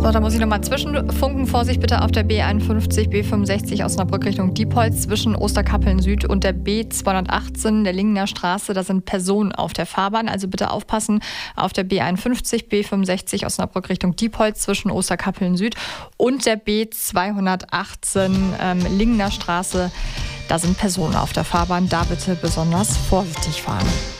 So, da muss ich nochmal zwischenfunken. Vorsicht bitte auf der B51, B65 Osnabrück Richtung Diepholz zwischen Osterkappeln Süd und der B218 der Lingener Straße. Da sind Personen auf der Fahrbahn. Also bitte aufpassen auf der B51, B65 Osnabrück Richtung Diepholz zwischen Osterkappeln Süd und der B218 Lingener Straße. Da sind Personen auf der Fahrbahn. Da bitte besonders vorsichtig fahren.